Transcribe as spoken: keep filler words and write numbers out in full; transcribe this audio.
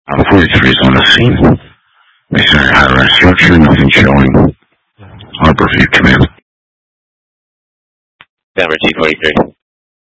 Uh, forty-three is on the scene. Masonry high-rise structure, nothing showing. Harborview, command. Denver T forty-three.